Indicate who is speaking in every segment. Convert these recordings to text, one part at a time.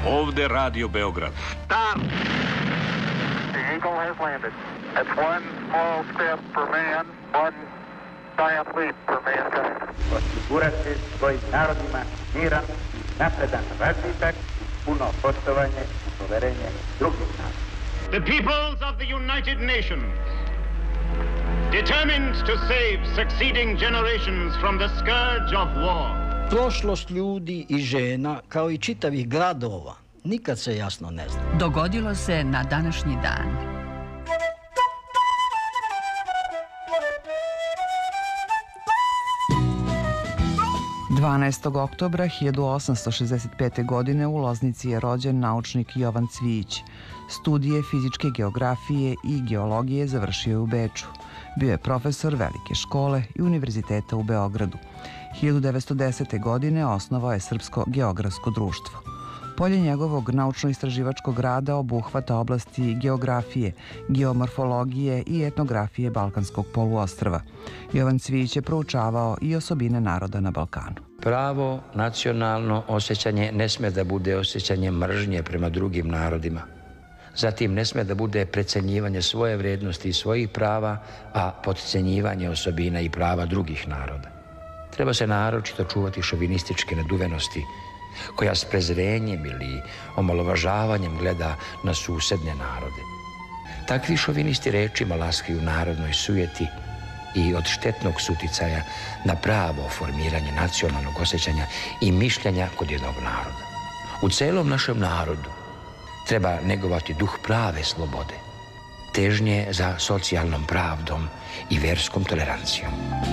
Speaker 1: Ovde Radio Beograd.
Speaker 2: Stop! The Eagle has landed. It's one small step for man, one giant leap for mankind.
Speaker 3: Osigurati svojim narodima miran, napredan razvitak, puno poštovanje i poverenje drugih naroda.
Speaker 4: The peoples of the United Nations, determined to save succeeding generations from the scourge of war.
Speaker 5: Prošlost ljudi i žena, kao i čitavih gradova, nikad se jasno ne zna.
Speaker 6: Dogodilo se na današnji dan.
Speaker 7: 12. oktobra 1865. godine u Loznici je rođen naučnik Jovan Cvijić. Studije fizičke geografije i geologije završio je u Beču. Bio je profesor Velike škole i Univerziteta u Beogradu. 1910. godine osnovao je Srpsko geografsko društvo. Polje njegovog naučno-istraživačkog rada obuhvata oblasti geografije, geomorfologije i etnografije Balkanskog poluostrva. Jovan Cvijić je proučavao i osobine naroda na Balkanu.
Speaker 8: Pravo nacionalno osjećanje ne sme da bude osjećanje mržnje prema drugim narodima. Zatim ne sme da bude precenjivanje svoje vrednosti i svojih prava, a potcenjivanje osobina i prava drugih naroda. Treba se naročito čuvati šovinističke naduvenosti, koja s prezrenjem ili omalovažavanjem gleda na susedne narode. Takvi šovinisti rečima laskaju narodnoj sujeti i od štetnog suticaja na pravo formiranje nacionalnog osjećanja i mišljenja kod jednog naroda. U celom našem narodu treba negovati duh prave slobode, težnje za socijalnom pravdom i verskom tolerancijom.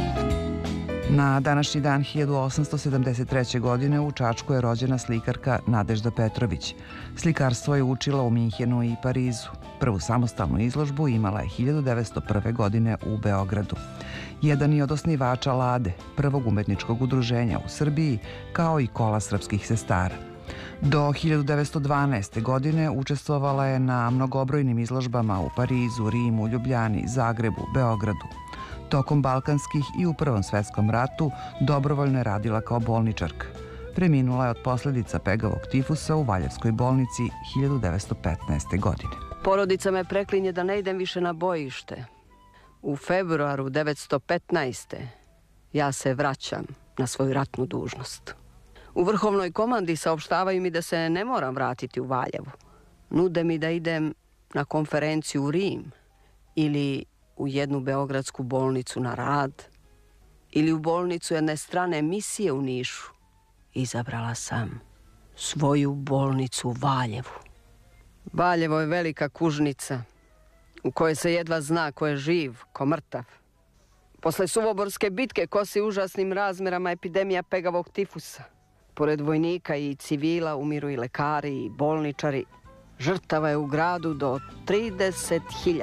Speaker 7: Na današnji dan 1873. godine u Čačku je rođena slikarka Nadežda Petrović. Slikarstvo je učila u Minhenu i Parizu. Prvu samostalnu izložbu imala je 1901. godine u Beogradu. Jedan je od osnivača Lade, prvog umetničkog udruženja u Srbiji, kao i Kola srpskih sestara. Do 1912. godine učestvovala je na mnogobrojnim izložbama u Parizu, Rimu, Ljubljani, Zagrebu, Beogradu. Tokom balkanskih i u Prvom svetskom ratu dobrovoljno je radila kao bolničarka. Preminula je od posljedica pegavog tifusa u Valjevskoj bolnici 1915. godine.
Speaker 9: Porodica me preklinje da ne idem više na bojište. U februaru 1915. ja se vraćam na svoju ratnu dužnost. U vrhovnoj komandi saopštavaju mi da se ne moram vratiti u Valjevo. Nude mi da idem na konferenciju u Rim ili u jednu beogradsku bolnicu na rad ili u bolnicu jedne strane misije u Nišu. Izabrala sam svoju bolnicu u Valjevu. Valjevo je velika kužnica u kojoj se jedva zna ko je živ, ko mrtav. Posle Suvoborske bitke kosi užasnim razmerama epidemija pegavog tifusa. Pored vojnika i civila umiru i lekari i bolničari. Žrtava je u gradu do 30.000.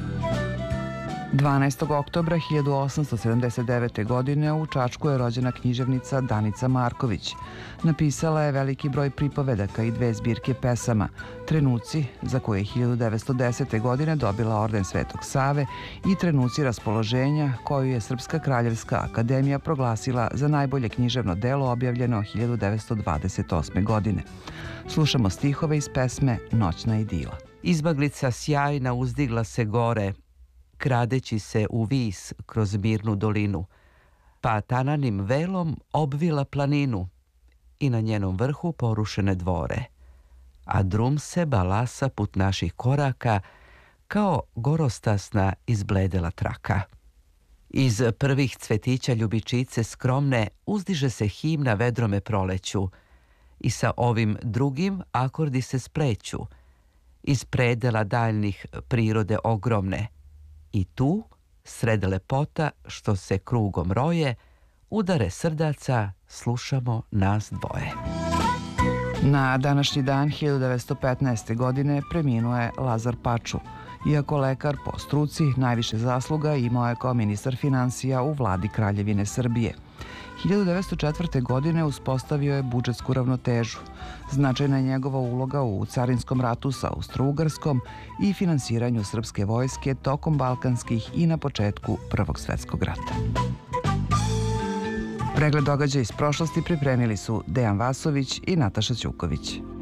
Speaker 7: 12. oktobra 1879. godine u Čačku je rođena književnica Danica Marković. Napisala je veliki broj pripovedaka i 2 zbirke pesama, Trenuci, za koje je 1910. godine dobila orden Svetog Save, i Trenuci raspoloženja, koju je Srpska kraljevska akademija proglasila za najbolje književno delo objavljeno 1928. godine. Slušamo stihove iz pesme Noćna idila.
Speaker 10: Izmaglica sjajna uzdigla se gore, kradeći se u vis kroz mirnu dolinu, pa tananim velom obvila planinu i na njenom vrhu porušene dvore. A drum se balasa put naših koraka, kao gorostasna izbledela traka. Iz prvih cvetića ljubičice skromne uzdiže se himna vedrome proleću i sa ovim drugim akordi se spleću iz predela daljnih prirode ogromne. I tu, sred lepota što se krugom roje, udare srdaca slušamo nas dvoje.
Speaker 7: Na današnji dan 1915. godine preminuo je Lazar Paču. Iako lekar po struci, najviše zasluga imao je kao ministar finansija u vladi Kraljevine Srbije. 1904. godine uspostavio je budžetsku ravnotežu. Značajna je njegova uloga u carinskom ratu sa Austro-Ugarskom i finansiranju srpske vojske tokom balkanskih i na početku Prvog svetskog rata. Pregled događaja iz prošlosti pripremili su Dejan Vasović i Nataša Ćuković.